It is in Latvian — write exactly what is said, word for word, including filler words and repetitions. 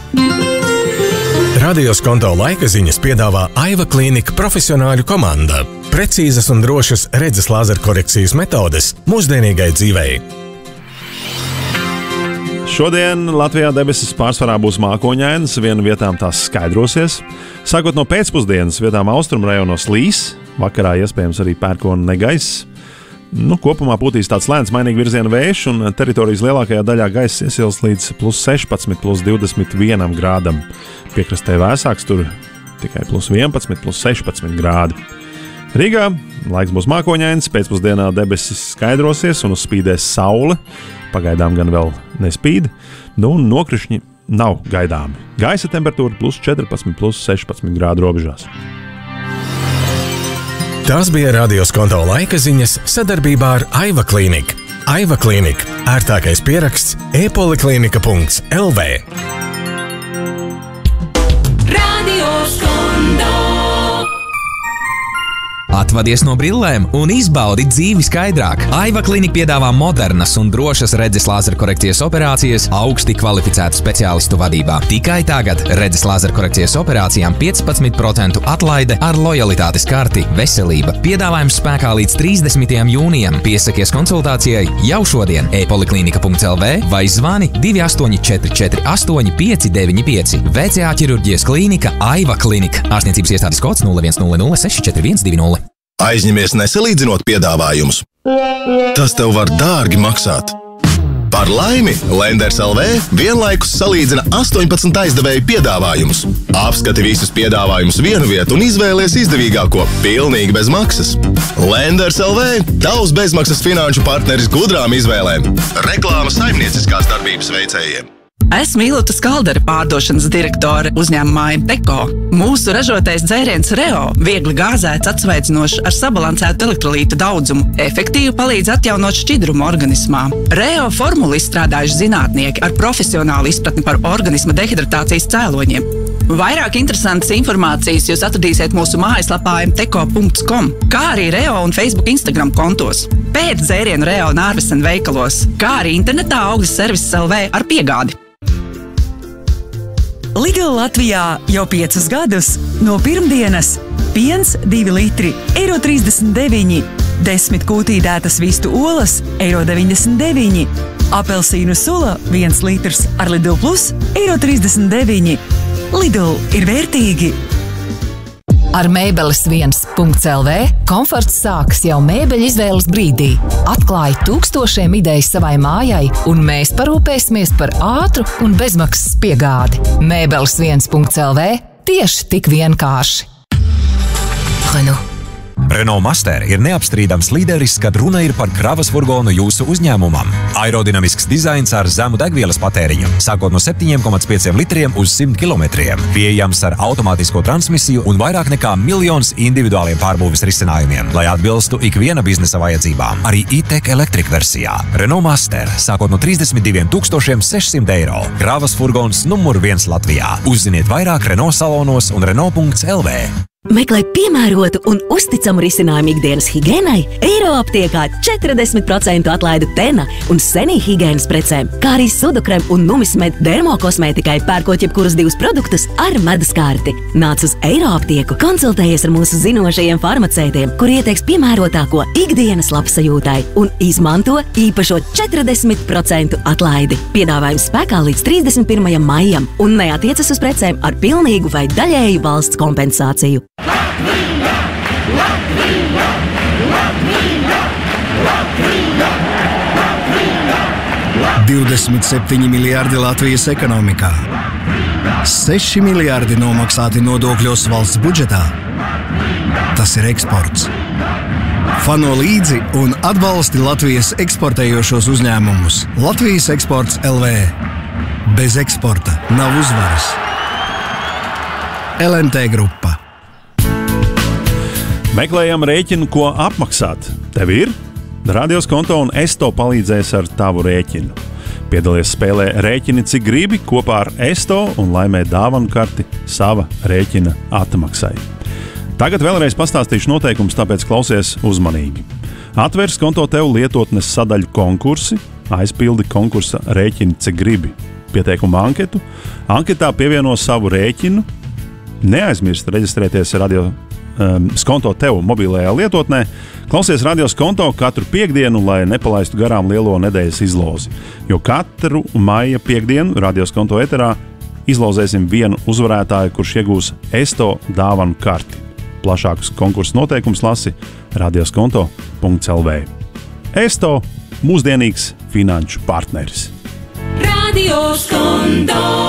Radio Skonto laika ziņas piedāvā Aiva Klinika profesionāļu komanda. Precīzas un drošas redzes lāzerkorekcijas metodes mūsdienīgai dzīvei. Šodien Latvijā debesis pārsvarā būs mākoņainas, viena vietām tās skaidrosies. Sākot no pēcpusdienas vietām austrumu rajonos līs, vakarā iespējams arī pērkona negaiss. Nu, kopumā pūtīs tāds lēns mainīgi virziena vējš, un teritorijas lielākajā daļā gaiss iesils līdz plus sešpadsmit, plus divdesmit vienam grādam. Piekrastē vēsāks, tur tikai plus vienpadsmit, plus sešpadsmit grādi. Rīgā laiks būs mākoņains, pēcpusdienā debesis skaidrosies un uzspīdēs saule. Pagaidām gan vēl nespīd, nu un nokrišņi nav gaidāmi. Gaisa temperatūra plus četrpadsmit, plus sešpadsmit grādu robežās. Tās bija Radio Skonto laika ziņas sadarbībā ar Aiva Kliniku. Aiva Klinika – ērtākais pieraksts e-poliklinika punkts el vē. Radio Skonto. Atvadies no brillēm un izbaudi dzīvi skaidrāk. Aiva Klinika piedāvā modernas un drošas redzes lāzerkorekcijas operācijas augsti kvalificētu speciālistu vadībā. Tikai tagad redzes lāzerkorekcijas operācijām piecpadsmit procentu atlaide ar lojalitātes karti Veselība. Piedāvājums spēkā līdz trīsdesmitajam jūnijam. Piesakies konsultācijai jau šodien e-poliklinika punkts el vē vai zvani divi astoņi četri četri astoņi pieci deviņi pieci. V C A ķirurģijas klīnika Aiva Klinika. Ārstniecības iestādes kods nulle viens nulle nulle seši četri viens divi nulle. Aizņemies nesalīdzinot piedāvājumus. Tas tev var dārgi maksāt. Par laimi Lenders punkt el vē vienlaikus salīdzina astoņpadsmit aizdevēju piedāvājumus. Apskati visus piedāvājumus vienu vietu un izvēlies izdevīgāko pilnīgi bez maksas. Lenders punkt el vē – tavs bezmaksas finanšu partneris gudrām izvēlēm. Reklāma saimnieciskās darbības veicējiem. Esmu Ilūta Skaldere, pārdošanas direktore uzņēmumā Teko. Mūsu ražotais dzēriens Reo viegli gāzēts, atsveidzinošs ar sabalansētu elektrolītu daudzumu, efektīvi palīdz atjaunot šķidrumu organismā. Reo formulu izstrādājuši zinātnieki ar profesionālu izpratni par organisma dehidratācijas cēloņiem. Vairāk interesantas informācijas jūs atradīsiet mūsu mājaslapā em teko punkts kom, kā arī Reo un Facebook Instagram kontos. Pēc dzērienu Reo un ārvesen veikalos, kā arī internetā augļas servises punkt el vē ar piegādi. Lidl Latvijā jau piecus gadus. No pirmdienas piens divi litri, eiro trīsdesmit deviņi, desmit kūtīdētas vistu olas, eiro deviņdesmit deviņi, apelsīnu sula viens litrs ar Lidl Plus, eiro trīsdesmit deviņi. Lidl ir vērtīgi! Ar mēbeles viens punkts el vē komforts sākas jau mēbeļu izvēles brīdī. Atklāj tūkstošiem idejas savai mājai, un mēs parūpēsimies par ātru un bezmaksas piegādi. mēbeles viens punkts el vē tieši tik vienkārši. Renault. Renault Master ir neapstrīdams līderis, kad runa ir par kravas furgonu jūsu uzņēmumam. Aerodinamisks dizains ar zemu degvielas patēriņu, sākot no septiņiem komats pieciem litriem uz simt kilometriem. Pieejams ar automātisko transmisiju un vairāk nekā miljons individuāliem pārbūves risinājumiem, lai atbilstu ikviena biznesa vajadzībām. Arī e-tech Electric versijā. Renault Master, sākot no trīsdesmit diviem tūkstošiem sešsimt eiro. Kravas furgons numur viens Latvijā. Uzziniet vairāk Renault salonos un Renault punkts el vē. Meklē piemērotu un uzticamu risinājumu ikdienas higēnai, Eiro aptiekā četrdesmit procentu atlaidi Tena un Senī higēnas precēm, kā arī Sudukrem un Numismed dermokosmētikai pērkot jebkurus divus produktus ar medus karti. Nāc uz Eiro aptieku, konsultējies ar mūsu zinošajiem farmaceitiem, kur ieteiks piemērotāko ikdienas labsajūtai un izmanto īpašo četrdesmit procentu atlaidi. Piedāvājums spēkā līdz trīsdesmit pirmajam maijam un neatiecas uz precēm ar pilnīgu vai daļēju valsts kompensāciju. Latvija! Latvija! Latvija! Latvija! Latvija! divdesmit septiņi miljardi Latvijas ekonomikā. seši miljardi nomaksāti nodokļos valsts budžetā. Tas ir eksports. Fano līdzi un atbalsti Latvijas eksportējošos uzņēmumus. Latvijas eksports punkt el vē. Bez eksporta nav uzvaras. L M T grupa. Meklējam rēķinu, ko apmaksāt. Tev ir? Radio Skonto un Esto palīdzēs ar tavu rēķinu. Piedalies spēlē Rēķini, cik gribi kopā ar Esto un laimē dāvanu karti sava rēķina atmaksai. Tagad vēlreiz pastāstīšu noteikumus, tāpēc klausies uzmanīgi. Atver Skonto tev lietotnes sadaļu konkursi, aizpildi konkursa Rēķini, cik gribi pieteikuma anketu. Anketā pievieno savu rēķinu. Neaizmirst reģistrēties radio um, skonto tev mobilajā lietotnē. Klausies radio skonto katru piekdienu, lai nepalaistu garām lielo nedēļas izlozi. Jo katru maija piekdienu radio skonto eterā izlozēsim vienu uzvarētāju, kurš iegūs Esto dāvanu karti. Plašākus konkursu noteikumus lasi radioskonto punkts el vē. Esto – mūsdienīgs finanšu partneris. Radio Skonto.